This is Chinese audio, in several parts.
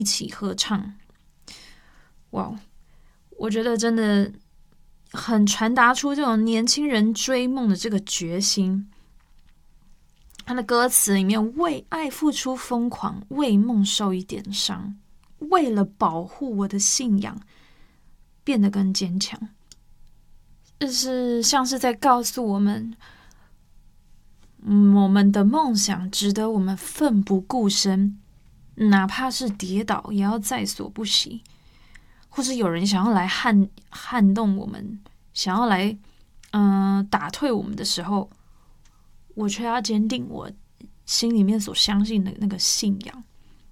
一起合唱。哇，我觉得真的很传达出这种年轻人追梦的这个决心。他的歌词里面，为爱付出疯狂，为梦受一点伤，为了保护我的信仰，变得更坚强。就是像是在告诉我们，我们的梦想值得我们奋不顾身，哪怕是跌倒，也要在所不惜。或是有人想要来撼动我们，想要来打退我们的时候，我却要坚定我心里面所相信的那个信仰。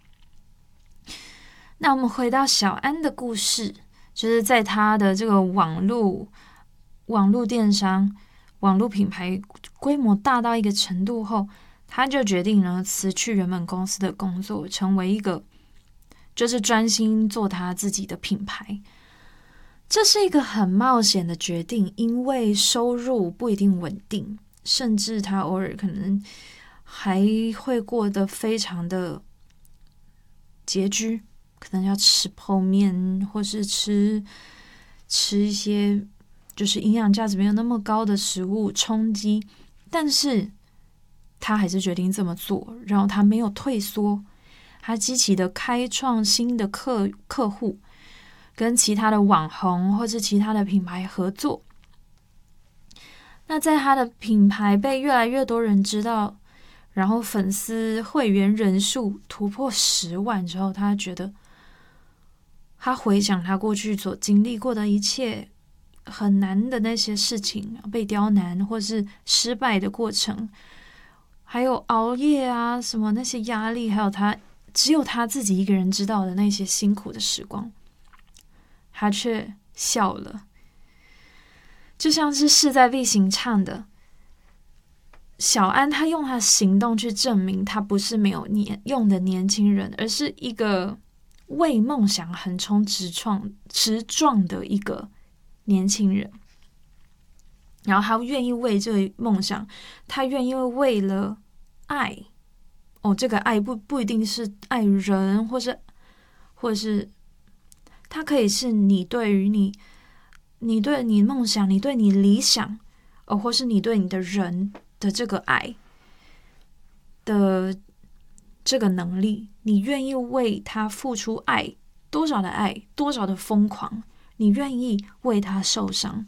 那我们回到小安的故事，就是在他的这个网络电商、网络品牌规模大到一个程度后，他就决定呢辞去原本公司的工作，成为一个就是专心做他自己的品牌。这是一个很冒险的决定，因为收入不一定稳定，甚至他偶尔可能还会过得非常的拮据，可能要吃泡面，或是吃一些就是营养价值没有那么高的食物充饥，但是他还是决定这么做，然后他没有退缩，他积极的开创新的客户，跟其他的网红或是其他的品牌合作。那在他的品牌被越来越多人知道，然后粉丝会员人数突破10万之后，他觉得他回想他过去所经历过的一切很难的那些事情，被刁难或是失败的过程，还有熬夜啊什么那些压力，还有他只有他自己一个人知道的那些辛苦的时光，他却笑了。就像是势在必行唱的，小安他用他的行动去证明他不是没有用的年轻人，而是一个为梦想横冲直撞的一个年轻人。然后他愿意为这个梦想，他愿意为了爱，这个爱不一定是爱人，或是它可以是你对于你对你梦想，你对你理想，或是你对你的人的这个爱的这个能力，你愿意为他付出爱，多少的爱，多少的疯狂，你愿意为他受伤。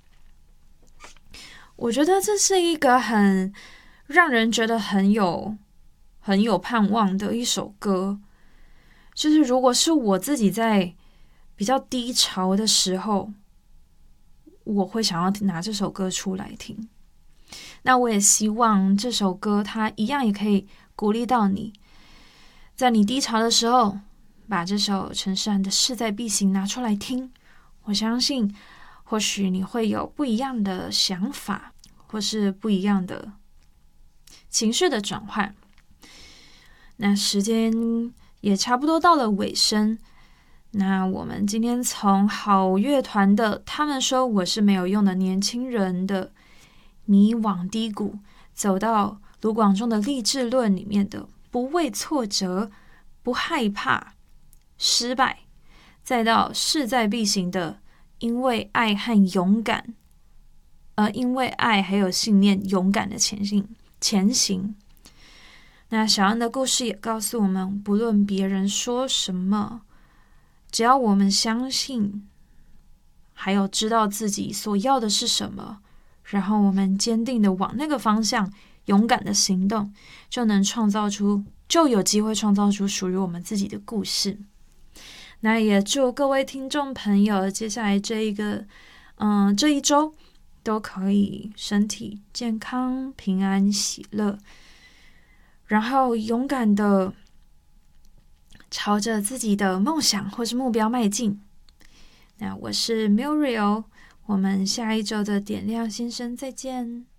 我觉得这是一个很让人觉得很有盼望的一首歌。就是如果是我自己在比较低潮的时候，我会想要拿这首歌出来听。那我也希望这首歌它一样也可以鼓励到你，在你低潮的时候，把这首陈势安的势在必行拿出来听。我相信或许你会有不一样的想法，或是不一样的情绪的转换。那时间也差不多到了尾声，那我们今天从好乐团的他们说我是没有用的年轻人的迷惘低谷，走到卢广仲的励志论里面的不畏挫折，不害怕失败，再到势在必行的因为爱和勇敢，因为爱还有信念，勇敢的前行。那小安的故事也告诉我们，不论别人说什么，只要我们相信，还有知道自己所要的是什么，然后我们坚定的往那个方向勇敢的行动，就有机会创造出属于我们自己的故事。那也祝各位听众朋友接下来这一周都可以身体健康、平安、喜乐，然后勇敢的朝着自己的梦想或是目标迈进。那我是 Muriel， 我们下一周的点亮新生再见。